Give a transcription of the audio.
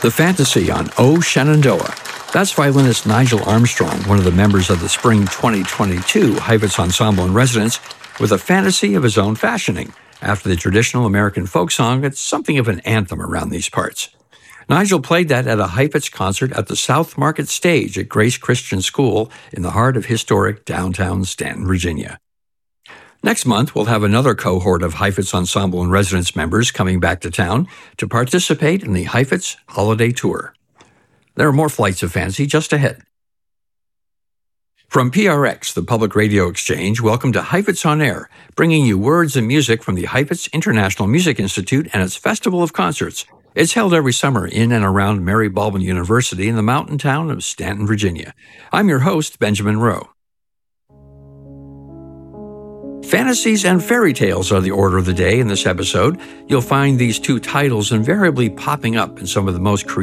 The Fantasy on O Shenandoah. That's violinist Nigel Armstrong, one of the members of the Spring 2022 Heifetz Ensemble in Residence, with a fantasy of his own fashioning. After the traditional American folk song, it's something of an anthem around these parts. Nigel played that at a Heifetz concert at the South Market Stage at Grace Christian School in the heart of historic downtown Stanton, Virginia. Next month, we'll have another cohort of Heifetz Ensemble and Residence members coming back to town to participate in the Heifetz Holiday Tour. There are more flights of fancy just ahead. From PRX, the Public Radio Exchange, welcome to Heifetz on Air, bringing you words and music from the Heifetz International Music Institute and its Festival of Concerts. It's held every summer in and around Mary Baldwin University in the mountain town of Stanton, Virginia. I'm your host, Benjamin Rowe. Fantasies and fairy tales are the order of the day in this episode. You'll find these two titles invariably popping up in some of the most creative